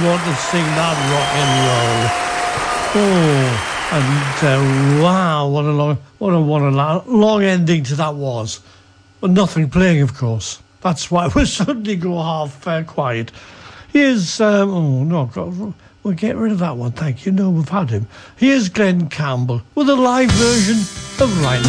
want to sing that rock and roll. Oh, and wow, what a long ending to that was. But nothing playing, of course. That's why we suddenly go half quiet. Here's, oh no, God, we'll get rid of that one, thank you. No, we've had him. Here's Glenn Campbell with a live version of Ryan.